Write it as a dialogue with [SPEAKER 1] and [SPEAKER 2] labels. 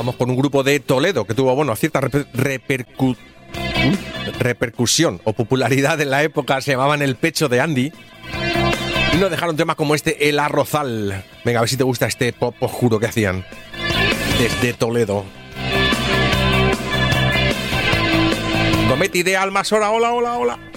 [SPEAKER 1] vamos con un grupo de Toledo que tuvo, bueno, cierta repercusión o popularidad en la época. Se llamaban El Pecho de Andy y nos dejaron temas como este, El Arrozal. Venga, a ver si te gusta este pop oscuro que hacían desde Toledo. Gometi de Almasora, hola, hola, hola.